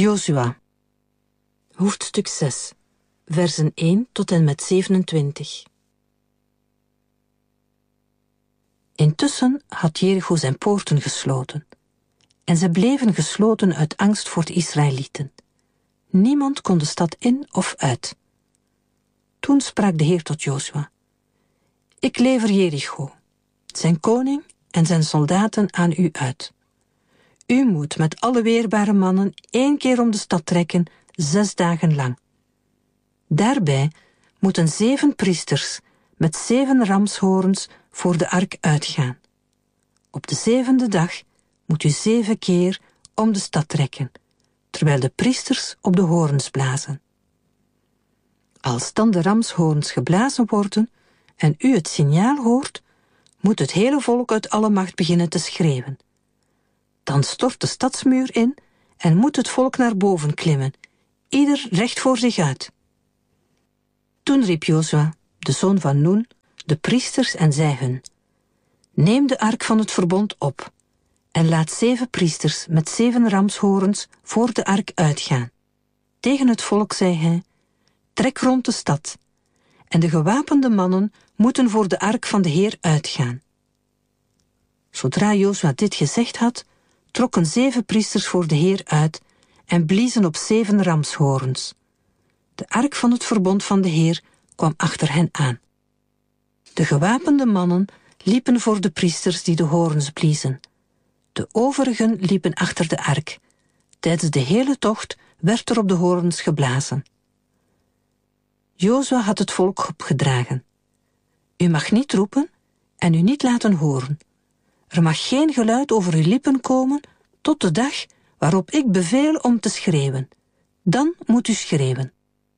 Jozua, hoofdstuk 6, versen 1 tot en met 27. Intussen had Jericho zijn poorten gesloten, en ze bleven gesloten uit angst voor de Israëlieten. Niemand kon de stad in of uit. Toen sprak de Heer tot Jozua: Ik lever Jericho, zijn koning en zijn soldaten aan u uit. U moet met alle weerbare mannen 1 keer om de stad trekken, 6 dagen lang. Daarbij moeten 7 priesters met 7 ramshoorns voor de ark uitgaan. Op de 7e dag moet u 7 keer om de stad trekken, terwijl de priesters op de hoorns blazen. Als dan de ramshoorns geblazen worden en u het signaal hoort, moet het hele volk uit alle macht beginnen te schreeuwen. Dan stort de stadsmuur in en moet het volk naar boven klimmen, ieder recht voor zich uit. Toen riep Jozua, de zoon van Nun, de priesters en zei hun: Neem de ark van het verbond op en laat 7 priesters met 7 ramshoorns voor de ark uitgaan. Tegen het volk zei hij: Trek rond de stad, en de gewapende mannen moeten voor de ark van de Heer uitgaan. Zodra Jozua dit gezegd had, trokken 7 priesters voor de Heer uit en bliezen op 7 ramshoorns. De ark van het verbond van de Heer kwam achter hen aan. De gewapende mannen liepen voor de priesters die de hoorns bliezen. De overigen liepen achter de ark. Tijdens de hele tocht werd er op de hoorns geblazen. Jozua had het volk opgedragen: U mag niet roepen en u niet laten horen. Er mag geen geluid over uw lippen komen tot de dag waarop ik beveel om te schreeuwen. Dan moet u schreeuwen.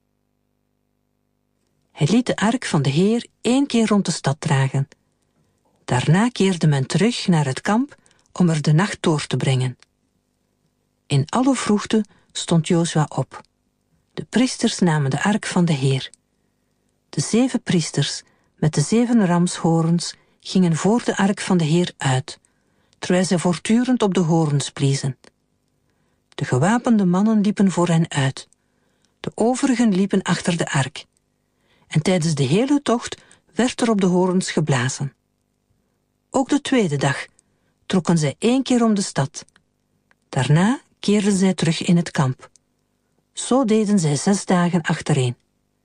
Hij liet de ark van de Heer 1 keer rond de stad dragen. Daarna keerde men terug naar het kamp om er de nacht door te brengen. In alle vroegte stond Jozua op. De priesters namen de ark van de Heer. De 7 priesters met de 7 ramshoorns gingen voor de ark van de Heer uit, terwijl zij voortdurend op de hoorns bliezen. De gewapende mannen liepen voor hen uit. De overigen liepen achter de ark. En tijdens de hele tocht werd er op de hoorns geblazen. Ook de 2e dag trokken zij 1 keer om de stad. Daarna keerden zij terug in het kamp. Zo deden zij 6 dagen achtereen.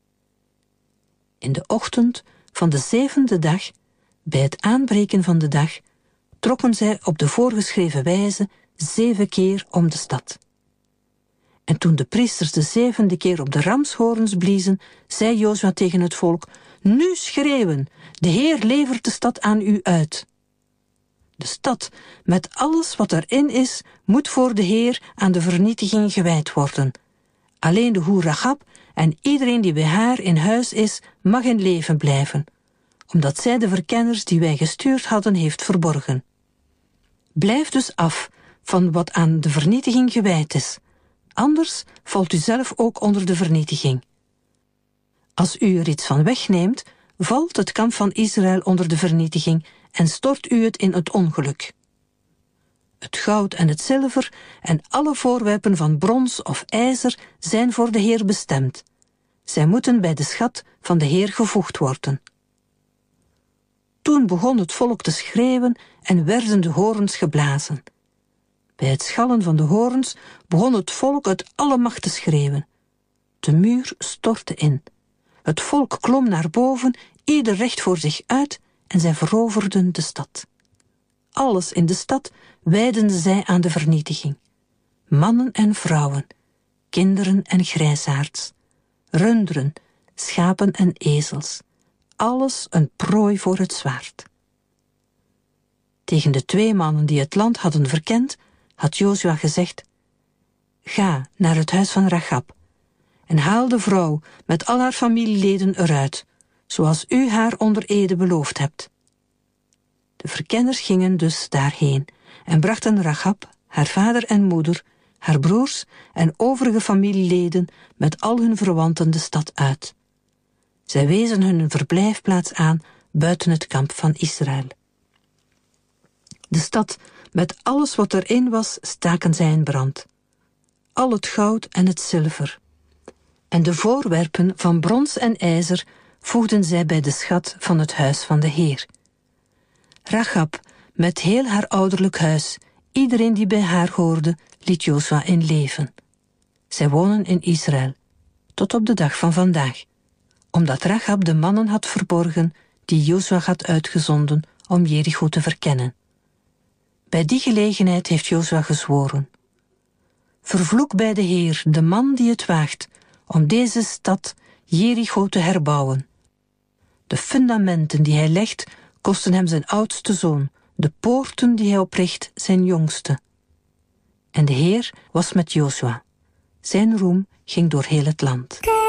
In de ochtend van de 7e dag, bij het aanbreken van de dag, trokken zij op de voorgeschreven wijze 7 keer om de stad. En toen de priesters de 7e keer op de ramshoorns bliezen, zei Jozua tegen het volk: Nu schreeuwen, de Heer levert de stad aan u uit. De stad, met alles wat erin is, moet voor de Heer aan de vernietiging gewijd worden. Alleen de hoer Rachab en iedereen die bij haar in huis is, mag in leven blijven, omdat zij de verkenners die wij gestuurd hadden heeft verborgen. Blijf dus af van wat aan de vernietiging gewijd is, anders valt u zelf ook onder de vernietiging. Als u er iets van wegneemt, valt het kamp van Israël onder de vernietiging en stort u het in het ongeluk. Het goud en het zilver en alle voorwerpen van brons of ijzer zijn voor de Heer bestemd. Zij moeten bij de schat van de Heer gevoegd worden. Toen begon het volk te schreeuwen en werden de hoorns geblazen. Bij het schallen van de hoorns begon het volk uit alle macht te schreeuwen. De muur stortte in. Het volk klom naar boven, ieder recht voor zich uit, en zij veroverden de stad. Alles in de stad wijdden zij aan de vernietiging. Mannen en vrouwen, kinderen en grijsaards, runderen, schapen en ezels, alles een prooi voor het zwaard. Tegen de 2 mannen die het land hadden verkend, had Jozua gezegd: Ga naar het huis van Rachab en haal de vrouw met al haar familieleden eruit, zoals u haar onder ede beloofd hebt. De verkenners gingen dus daarheen en brachten Rachab, haar vader en moeder, haar broers en overige familieleden met al hun verwanten de stad uit. Zij wezen hun een verblijfplaats aan buiten het kamp van Israël. De stad met alles wat erin was staken zij in brand. al het goud en het zilver. En de voorwerpen van brons en ijzer voegden zij bij de schat van het huis van de Heer. Rachab, met heel haar ouderlijk huis, iedereen die bij haar hoorde, liet Jozua in leven. Zij wonen in Israël, tot op de dag van vandaag, omdat Rachab de mannen had verborgen die Jozua had uitgezonden om Jericho te verkennen. Bij die gelegenheid heeft Jozua gezworen: vervloek bij de Heer de man die het waagt om deze stad Jericho te herbouwen. De fundamenten die hij legt kosten hem zijn oudste zoon, de poorten die hij opricht zijn jongste. En de Heer was met Jozua. Zijn roem ging door heel het land.